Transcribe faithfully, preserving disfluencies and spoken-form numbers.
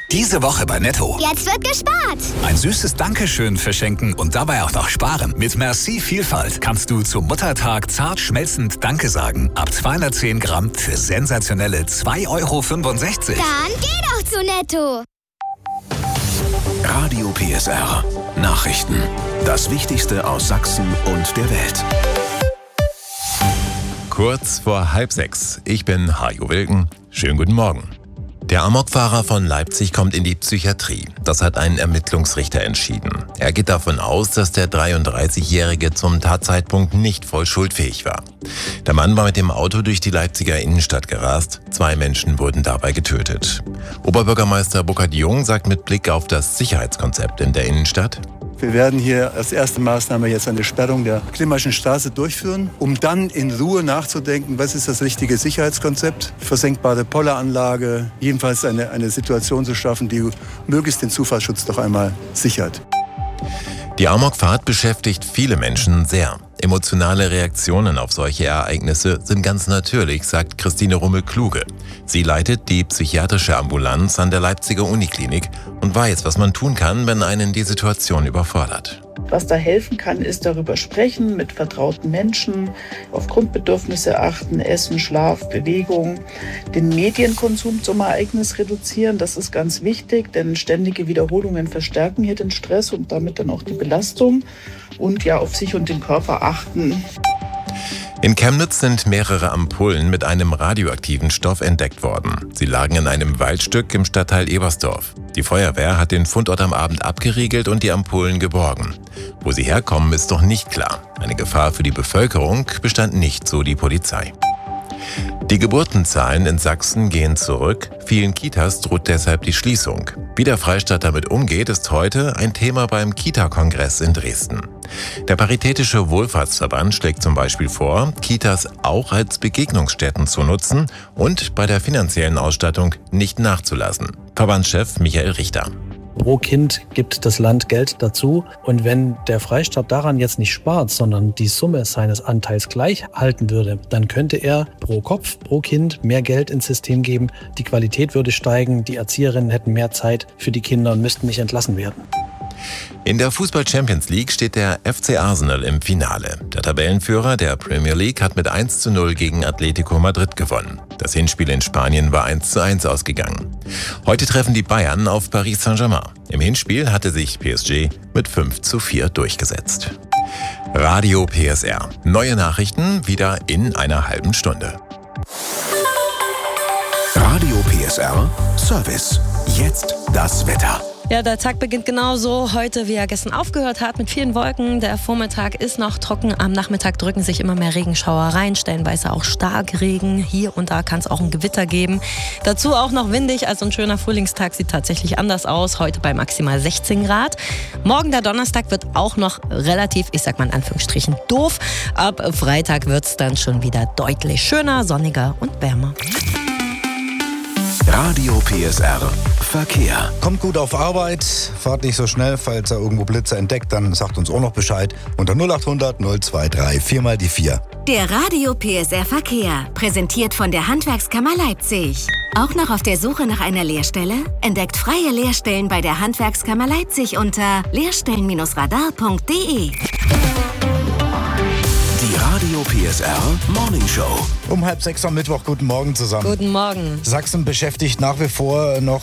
Diese Woche bei Netto. Jetzt wird gespart. Ein süßes Dankeschön verschenken und dabei auch noch sparen. Mit Merci Vielfalt kannst du zum Muttertag zart schmelzend Danke sagen. Ab zweihundertzehn Gramm für sensationelle zwei Euro fünfundsechzig. Dann geh doch zu Netto. Radio P S R. Nachrichten. Das Wichtigste aus Sachsen und der Welt. Kurz vor halb sechs. Ich bin Hajo Wilken. Schönen guten Morgen. Der Amokfahrer von Leipzig kommt in die Psychiatrie. Das hat ein Ermittlungsrichter entschieden. Er geht davon aus, dass der dreiunddreißigjährige zum Tatzeitpunkt nicht voll schuldfähig war. Der Mann war mit dem Auto durch die Leipziger Innenstadt gerast. Zwei Menschen wurden dabei getötet. Oberbürgermeister Burkhard Jung sagt mit Blick auf das Sicherheitskonzept in der Innenstadt: Wir werden hier als erste Maßnahme jetzt eine Sperrung der Klimmerschen Straße durchführen, um dann in Ruhe nachzudenken, was ist das richtige Sicherheitskonzept. Versenkbare Polleranlage, jedenfalls eine, eine Situation zu schaffen, die möglichst den Zufahrtsschutz doch einmal sichert. Die Amokfahrt beschäftigt viele Menschen sehr. Emotionale Reaktionen auf solche Ereignisse sind ganz natürlich, sagt Christine Rummel-Kluge. Sie leitet die psychiatrische Ambulanz an der Leipziger Uniklinik und weiß, was man tun kann, wenn einen die Situation überfordert. Was da helfen kann, ist darüber sprechen mit vertrauten Menschen, auf Grundbedürfnisse achten, Essen, Schlaf, Bewegung, den Medienkonsum zum Ereignis reduzieren. Das ist ganz wichtig, denn ständige Wiederholungen verstärken hier den Stress und damit dann auch die Belastung. Und ja, auf sich und den Körper achten. In Chemnitz sind mehrere Ampullen mit einem radioaktiven Stoff entdeckt worden. Sie lagen in einem Waldstück im Stadtteil Ebersdorf. Die Feuerwehr hat den Fundort am Abend abgeriegelt und die Ampullen geborgen. Wo sie herkommen, ist noch nicht klar. Eine Gefahr für die Bevölkerung bestand nicht, so die Polizei. Die Geburtenzahlen in Sachsen gehen zurück. Vielen Kitas droht deshalb die Schließung. Wie der Freistaat damit umgeht, ist heute ein Thema beim Kita-Kongress in Dresden. Der Paritätische Wohlfahrtsverband schlägt zum Beispiel vor, Kitas auch als Begegnungsstätten zu nutzen und bei der finanziellen Ausstattung nicht nachzulassen. Verbandschef Michael Richter. Pro Kind gibt das Land Geld dazu. Und wenn der Freistaat daran jetzt nicht spart, sondern die Summe seines Anteils gleich halten würde, dann könnte er pro Kopf, pro Kind mehr Geld ins System geben. Die Qualität würde steigen, die Erzieherinnen hätten mehr Zeit für die Kinder und müssten nicht entlassen werden. In der Fußball-Champions League steht der F C Arsenal im Finale. Der Tabellenführer der Premier League hat mit eins zu null gegen Atletico Madrid gewonnen. Das Hinspiel in Spanien war eins zu eins ausgegangen. Heute treffen die Bayern auf Paris Saint-Germain. Im Hinspiel hatte sich P S G mit fünf zu vier durchgesetzt. Radio P S R. Neue Nachrichten wieder in einer halben Stunde. Radio P S R Service. Jetzt das Wetter. Ja, der Tag beginnt genauso heute, wie er gestern aufgehört hat, mit vielen Wolken. Der Vormittag ist noch trocken. Am Nachmittag drücken sich immer mehr Regenschauer rein, stellenweise auch Starkregen. Hier und da kann es auch ein Gewitter geben. Dazu auch noch windig, also ein schöner Frühlingstag sieht tatsächlich anders aus. Heute bei maximal sechzehn Grad. Morgen, der Donnerstag, wird auch noch relativ, ich sag mal in Anführungsstrichen, doof. Ab Freitag wird es dann schon wieder deutlich schöner, sonniger und wärmer. Radio P S R Verkehr. Kommt gut auf Arbeit, fahrt nicht so schnell, falls ihr irgendwo Blitze entdeckt, dann sagt uns auch noch Bescheid. Unter null acht hundert null zwei drei vier mal die vier. Der Radio P S R Verkehr, präsentiert von der Handwerkskammer Leipzig. Auch noch auf der Suche nach einer Lehrstelle? Entdeckt freie Lehrstellen bei der Handwerkskammer Leipzig unter lehrstellen radar punkt de. Die Radio P S R Morning Show. Um halb sechs am Mittwoch, guten Morgen zusammen. Guten Morgen. Sachsen beschäftigt nach wie vor noch